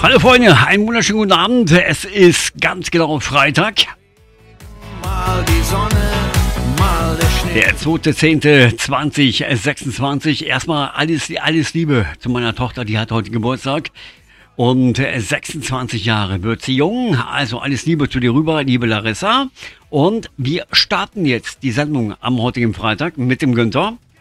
Hallo Freunde, einen wunderschönen guten Abend. Es ist ganz genau Freitag. Mal die Sonne, mal der Schnee. Der 2.10.2026. Erstmal alles Liebe zu meiner Tochter, die hat heute Geburtstag. Und 26 Jahre wird sie jung. Also alles Liebe zu dir rüber, liebe Larissa. Und wir starten jetzt die Sendung am heutigen Freitag mit dem Günther.